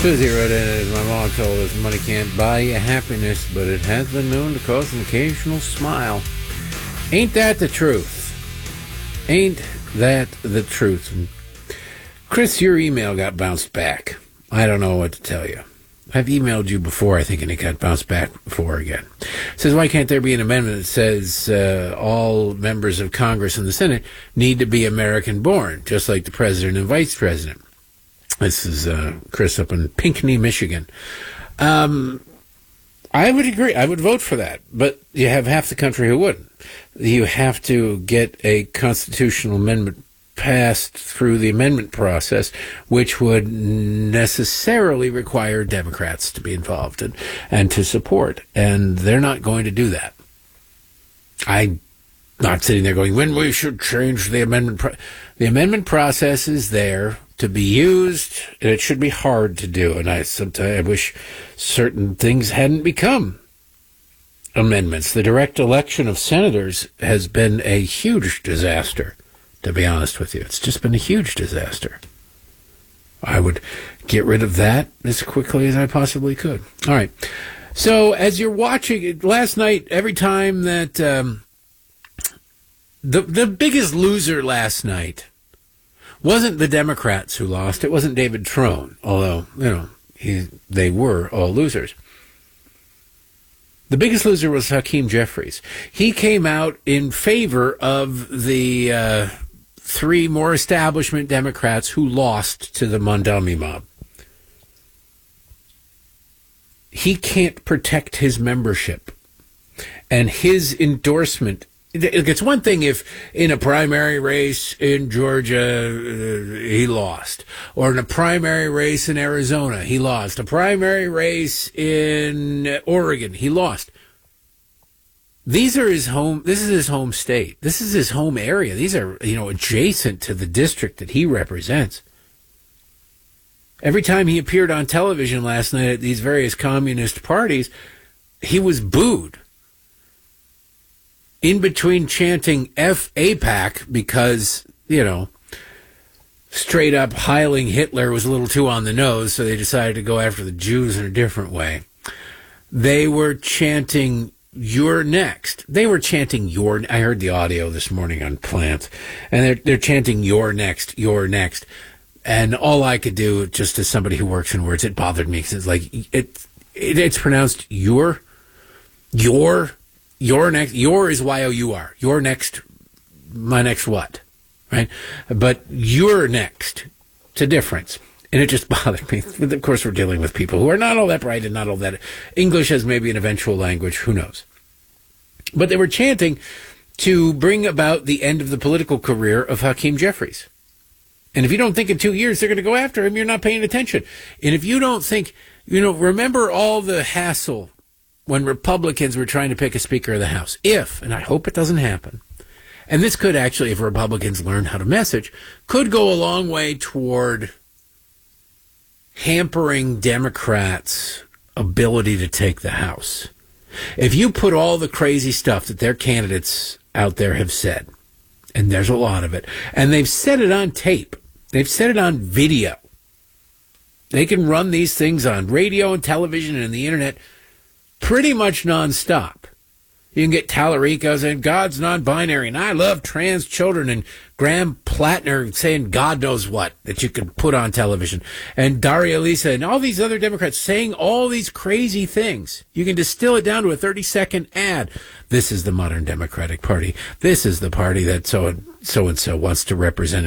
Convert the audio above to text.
Susie wrote in, as my mom told us, money can't buy you happiness, but it has been known to cause an occasional smile. Ain't that the truth? Ain't that the truth? Chris, your email got bounced back. I don't know what to tell you. I've emailed you before, I think, and it got bounced back before again. It says, why can't there be an amendment that says all members of Congress and the Senate need to be American-born, just like the president and vice president? This is Chris up in Pinckney, Michigan. I would agree. I would vote for that. But you have half the country who wouldn't. You have to get a constitutional amendment passed through the amendment process, which would necessarily require Democrats to be involved and to support. And they're not going to do that. I'm not sitting there going, when we should change the amendment. The amendment process is there to be used, and it should be hard to do. And I wish certain things hadn't become amendments. The direct election of senators has been a huge disaster, to be honest with you. It's just been a huge disaster. I would get rid of that as quickly as I possibly could. All right. So as you're watching it, last night, every time that the biggest loser last night wasn't the Democrats who lost. It wasn't David Trone, although, they were all losers. The biggest loser was Hakeem Jeffries. He came out in favor of the three more establishment Democrats who lost to the Mondami mob. He can't protect his membership. And his endorsement, it's one thing if in a primary race in Georgia he lost, or in a primary race in Arizona he lost, a primary race in Oregon he lost. These are his home. This is his home state. This is his home area. These are, adjacent to the district that he represents. Every time he appeared on television last night at these various communist parties, he was booed. In between chanting F AIPAC because, straight up Heiling Hitler was a little too on the nose, so they decided to go after the Jews in a different way. They were chanting, "You're next." They were chanting, I heard the audio this morning on Plant, and they're chanting, "You're next, you're next." And all I could do, just as somebody who works in words, it bothered me, because it's like, it's pronounced you're next. Your is Y-O-U-R. You're next. My next what? Right? But you're next. It's a difference. And it just bothered me. But of course, we're dealing with people who are not all that bright and not all that. English as maybe an eventual language. Who knows? But they were chanting to bring about the end of the political career of Hakeem Jeffries. And if you don't think in 2 years they're going to go after him, you're not paying attention. And if you don't think, remember all the hassle when Republicans were trying to pick a Speaker of the House. And I hope it doesn't happen, and this could actually, if Republicans learn how to message, could go a long way toward hampering Democrats' ability to take the House. If you put all the crazy stuff that their candidates out there have said, and there's a lot of it, and they've said it on tape, they've said it on video, they can run these things on radio and television and the internet pretty much nonstop. You can get Tallarico saying God's non-binary, and I love trans children, and Graham Plattner saying God knows what that you can put on television, and Daria Lisa and all these other Democrats saying all these crazy things. You can distill it down to a 30-second ad. This is the modern Democratic Party. This is the party that so-and-so wants to represent.